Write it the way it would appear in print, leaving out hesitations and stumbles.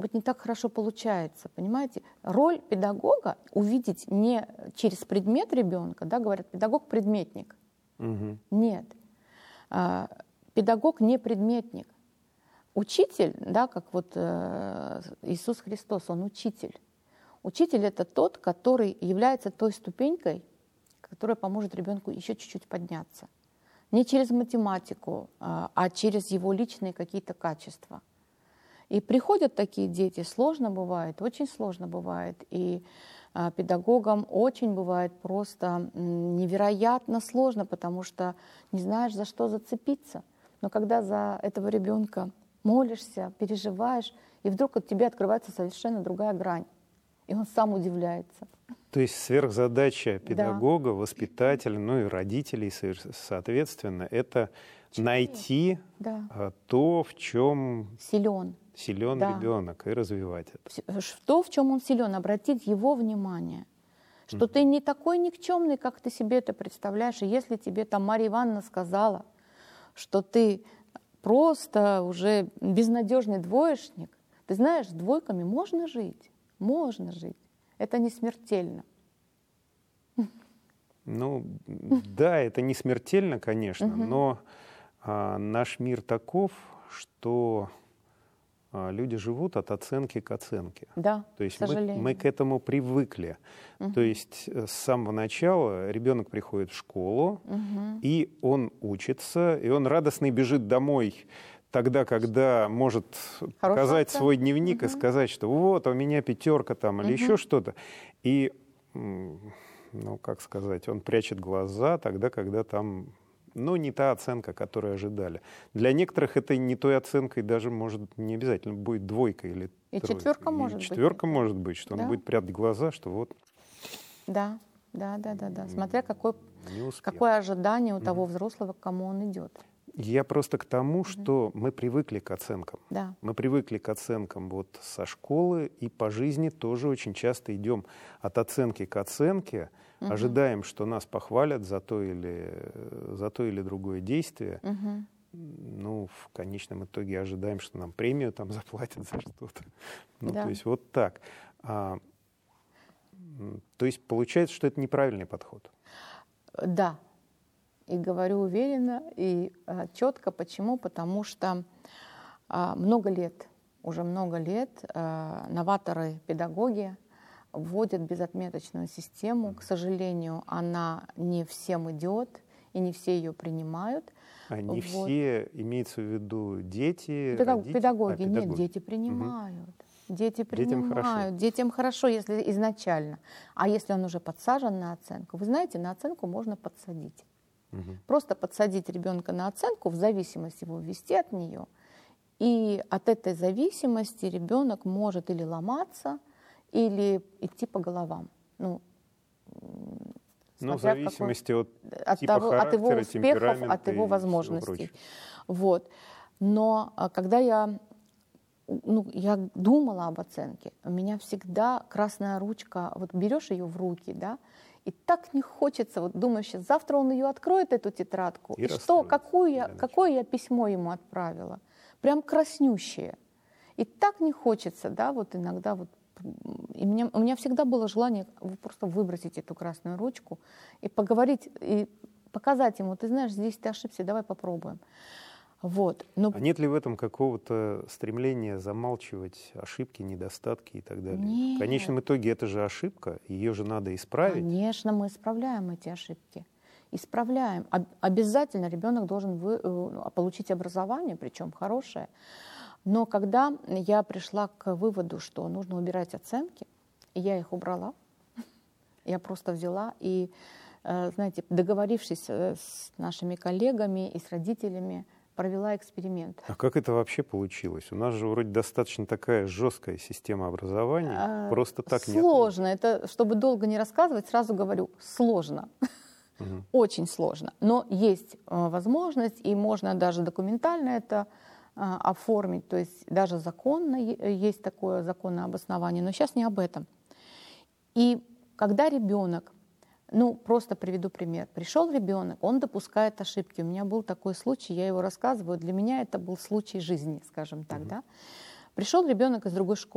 быть, не так хорошо получается, понимаете? Роль педагога увидеть не через предмет ребенка, да, говорят, педагог-предметник. Нет, педагог не предметник. Учитель, да, как вот Иисус Христос, Он учитель. Учитель — это тот, который является той ступенькой, которая поможет ребенку еще чуть-чуть подняться. Не через математику, а через его личные какие-то качества. И приходят такие дети, сложно бывает, очень сложно бывает. И педагогам очень бывает просто невероятно сложно, потому что не знаешь, за что зацепиться. Но когда за этого ребенка молишься, переживаешь, и вдруг от тебя открывается совершенно другая грань. И он сам удивляется. То есть сверхзадача педагога, воспитателя, ну и родителей, соответственно, это найти то, в чем силен ребенок, и развивать это. То, в чем он силен, обратить его внимание. Что ты не такой никчемный, как ты себе это представляешь. И если тебе там Марья Ивановна сказала, что ты просто уже безнадежный двоечник, ты знаешь, с двойками можно жить. Можно жить. Это не смертельно. Ну, да, это не смертельно, конечно, но наш мир таков, что люди живут от оценки к оценке. Да, то есть мы к этому привыкли. То есть с самого начала ребенок приходит в школу, и он учится, и он радостный бежит домой тогда, когда может показать свой дневник и сказать, что вот, у меня 5 там или еще что-то. И, ну, как сказать, он прячет глаза тогда, когда там, ну, не та оценка, которую ожидали. Для некоторых это не той оценкой даже, может, не обязательно будет 2 или 3. И 4 может быть. 4 может быть, что он будет прятать глаза, что вот... Да. Смотря какое ожидание у того взрослого, к кому он идет. Я просто к тому, что мы привыкли к оценкам. Да. Мы привыкли к оценкам вот со школы, и по жизни тоже очень часто идем от оценки к оценке, ожидаем, что нас похвалят за то или другое действие. Ну, в конечном итоге ожидаем, что нам премию там заплатят за что-то. Ну, то есть вот так. То есть получается, что это неправильный подход. Да. И говорю уверенно и четко. Почему? Потому что уже много лет новаторы-педагоги вводят безотметочную систему. К сожалению, она не всем идет, и не все ее принимают. А не все, имеется в виду дети, родители? Педагоги. Нет, дети принимают. Дети принимают. Детям хорошо, если изначально. А если он уже подсажен на оценку? Вы знаете, на оценку можно подсадить. Просто подсадить ребенка на оценку, в зависимость его ввести от нее. И от этой зависимости ребенок может или ломаться, или идти по головам. Ну, в зависимости от типа характера, от его успехов, от его возможностей. Вот. Но когда я думала об оценке, у меня всегда красная ручка, вот берешь ее в руки, да, и так не хочется, вот думаешь, завтра он ее откроет, эту тетрадку, и что, какое я письмо ему отправила, прям краснющее. И так не хочется, да, вот иногда вот, у меня всегда было желание просто выбросить эту красную ручку и поговорить, и показать ему, ты знаешь, здесь ты ошибся, давай попробуем. Вот. Но... А нет ли в этом какого-то стремления замалчивать ошибки, недостатки и так далее? Нет. В конечном итоге это же ошибка, ее же надо исправить. Конечно, мы исправляем эти ошибки. Исправляем. Обязательно ребенок должен получить образование, причем хорошее. Но когда я пришла к выводу, что нужно убирать оценки, я их убрала. Я просто взяла и, знаете, договорившись с нашими коллегами и с родителями, провела эксперимент. А как это вообще получилось? У нас же вроде достаточно такая жесткая система образования. Просто так не сложно. Это, чтобы долго не рассказывать, сразу говорю, сложно. Очень сложно. Но есть возможность, и можно даже документально это оформить. То есть даже законно есть такое законное обоснование. Но сейчас не об этом. И когда ребенок, просто приведу пример. Пришел ребенок, он допускает ошибки. У меня был такой случай, я его рассказываю. Для меня это был случай жизни, скажем так. Да? Пришел ребенок из другой школы.